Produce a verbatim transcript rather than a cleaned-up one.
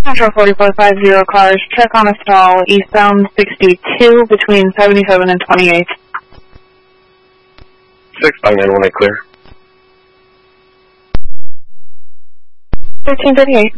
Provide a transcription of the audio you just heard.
Metro forty-four fifty cars, check on a stall, eastbound sixty-two between seventy-seven and twenty-eight. six five nine one eight clear. thirteen thirty-eight.